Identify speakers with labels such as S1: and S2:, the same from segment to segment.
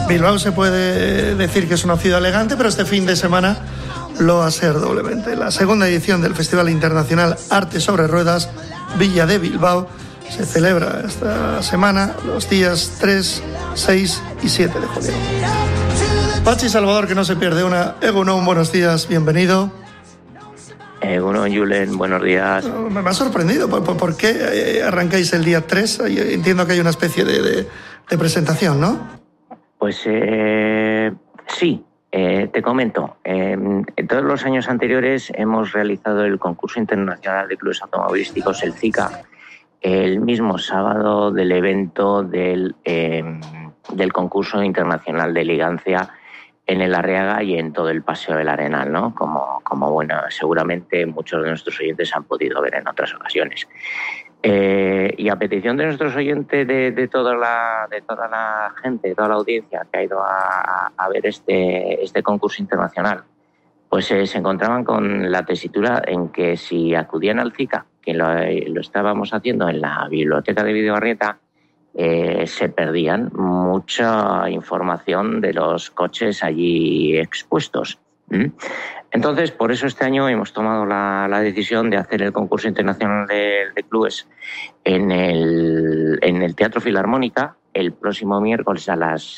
S1: Bilbao se puede decir que es una ciudad elegante, pero este fin de semana lo va a ser doblemente. La segunda edición del Festival Internacional Arte sobre Ruedas Villa de Bilbao se celebra esta semana los días 3, 6 y 7 de julio. Pachi Salvador, que no se pierde una. Egunon, buenos días, bienvenido.
S2: Egunon, Julen, buenos días.
S1: Me ha sorprendido. ¿Por qué arrancáis el día 3? Entiendo que hay una especie de presentación, ¿no?
S2: Pues sí, te comento. En todos los años anteriores hemos realizado el concurso internacional de clubes automovilísticos, el CICA, el mismo sábado del evento del concurso internacional de elegancia en el Arriaga y en todo el Paseo del Arenal, ¿no? Como bueno, seguramente muchos de nuestros oyentes han podido ver en otras ocasiones. Y a petición de nuestros oyentes, de toda la gente, de toda la audiencia que ha ido a ver este concurso internacional, pues se encontraban con la tesitura en que si acudían al CICA, que lo estábamos haciendo en la biblioteca de Bidebarrieta, se perdían mucha información de los coches allí expuestos. Entonces, por eso este año hemos tomado la decisión de hacer el concurso internacional de clubes en el Teatro Filarmónica el próximo miércoles a las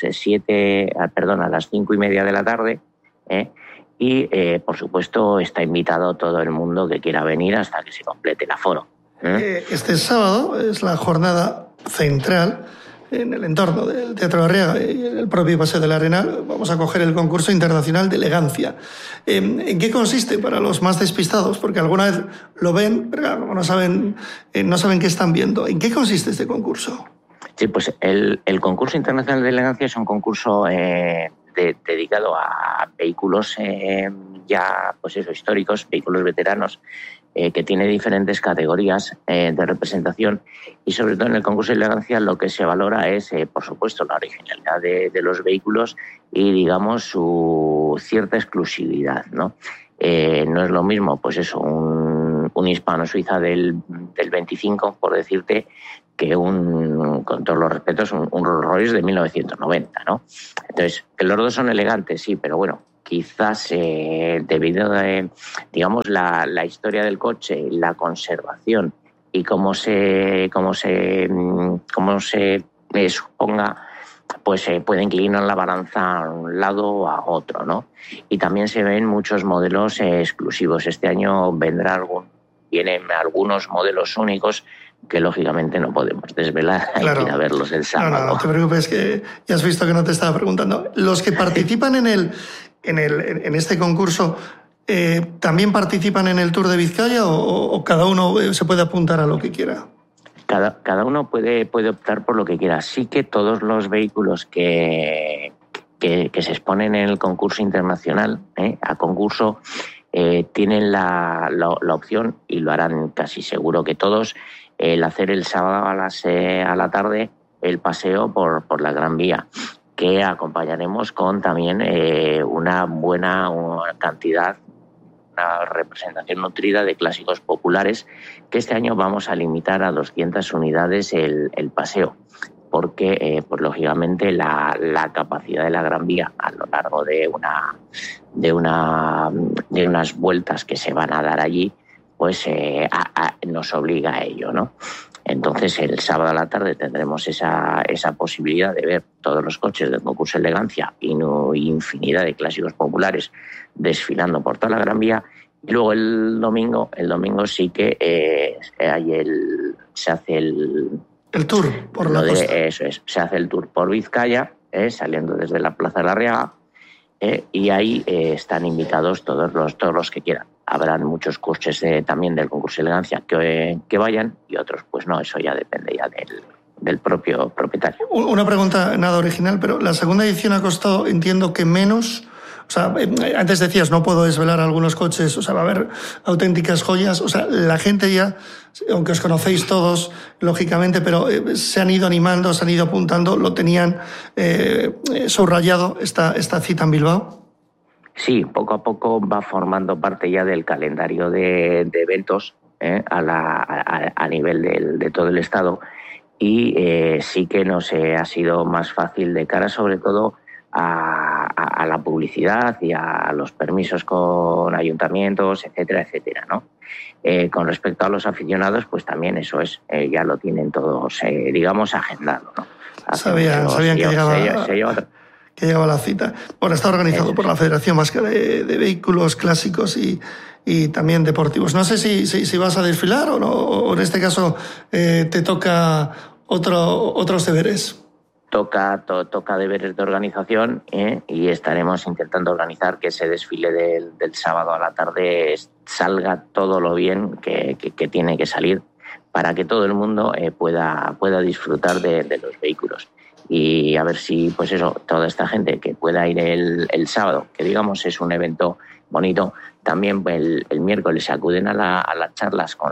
S2: 5:30 de la tarde. Y, por supuesto, está invitado todo el mundo que quiera venir hasta que se complete el aforo.
S1: Este sábado es la jornada central en el entorno del Teatro Arriaga y el propio Paseo del Arenal. Vamos a coger el concurso internacional de elegancia. ¿En qué consiste para los más despistados? Porque alguna vez lo ven, pero no saben qué están viendo. ¿En qué consiste este concurso?
S2: Sí, pues el concurso internacional de elegancia es un concurso dedicado a vehículos ya, pues eso, históricos, vehículos veteranos, que tiene diferentes categorías de representación, y sobre todo en el concurso de elegancia lo que se valora es, por supuesto, la originalidad de los vehículos y, digamos, su cierta exclusividad, ¿no? No es lo mismo, pues eso, un hispano-suiza del 25, por decirte, que con todos los respetos, un Rolls Royce de 1990, ¿no? Entonces, que los dos son elegantes, sí, pero bueno, quizás debido a, digamos, la historia del coche, la conservación y cómo se suponga, pues se puede inclinar la balanza a un lado o a otro, ¿no? Y también se ven muchos modelos exclusivos. Este año vienen algunos modelos únicos que lógicamente no podemos desvelar. Claro. Hay que ir a verlos el sábado.
S1: No te preocupes, que ya has visto que no te estaba preguntando. Los que participan en este concurso, ¿también participan en el Tour de Vizcaya o cada uno se puede apuntar a lo que quiera?
S2: Cada uno puede optar por lo que quiera. Sí que todos los vehículos que se exponen en el concurso internacional, a concurso, tienen la opción, y lo harán casi seguro que todos, el hacer el sábado a la tarde el paseo por la Gran Vía, que acompañaremos con también una cantidad, una representación nutrida de clásicos populares, que este año vamos a limitar a 200 unidades el paseo, porque pues lógicamente la capacidad de la Gran Vía a lo largo de unas vueltas que se van a dar allí, pues nos obliga a ello, ¿no? Entonces, el sábado a la tarde tendremos esa posibilidad de ver todos los coches del concurso de elegancia y infinidad de clásicos populares desfilando por toda la Gran Vía. Y luego el domingo sí que se hace el
S1: tour por la costa.
S2: Eso es, se hace el tour por Vizcaya, saliendo desde la Plaza de la Arriaga, y ahí están invitados todos los que quieran. Habrán muchos coches también del concurso de elegancia que vayan, y otros pues no, eso ya depende ya del propio propietario.
S1: Una pregunta nada original, pero la segunda edición ha costado, entiendo que menos. O sea, antes decías, no puedo desvelar algunos coches, o sea, va a haber auténticas joyas. O sea, la gente ya, aunque os conocéis todos, lógicamente, pero se han ido animando, se han ido apuntando, lo tenían subrayado esta cita en Bilbao.
S2: Sí, poco a poco va formando parte ya del calendario de eventos a nivel de todo el Estado, y sí que nos ha sido más fácil de cara, sobre todo a la publicidad y a los permisos con ayuntamientos, etcétera, etcétera, ¿no? Con respecto a los aficionados, pues también eso es, ya lo tienen todos, digamos, agendado, ¿no?
S1: Sabían que llegaba la cita. Bueno, está organizado por la Federación Vasca de Vehículos Clásicos y también deportivos. No sé si vas a desfilar o no, o en este caso te toca otros deberes.
S2: Toca deberes de organización, y estaremos intentando organizar que ese desfile del sábado a la tarde salga todo lo bien que tiene que salir para que todo el mundo pueda disfrutar de los vehículos. Y a ver si, pues eso, toda esta gente que pueda ir el sábado, que digamos es un evento bonito, también el miércoles se acuden a las charlas con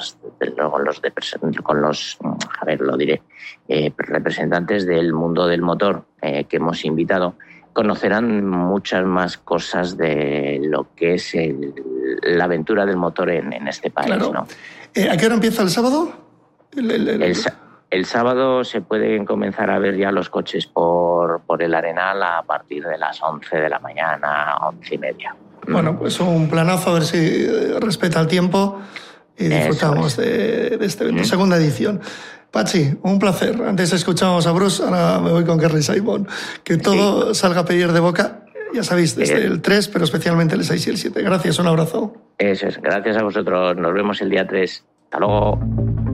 S2: los representantes del mundo del motor que hemos invitado, conocerán muchas más cosas de lo que es la aventura del motor en este país. Claro. ¿No?
S1: ¿A qué hora empieza el sábado?
S2: El sábado se pueden comenzar a ver ya los coches por el Arenal a partir de las 11 de la mañana, 11:30.
S1: Bueno, pues un planazo, a ver si respeta el tiempo y disfrutamos de este evento. Segunda edición. Pachi, un placer. Antes escuchábamos a Bruce, ahora me voy con Kerry Simon. Que todo salga a pedir de boca, ya sabéis, desde el 3, pero especialmente el 6 y el 7. Gracias, un abrazo.
S2: Eso es, gracias a vosotros. Nos vemos el día 3. Hasta luego.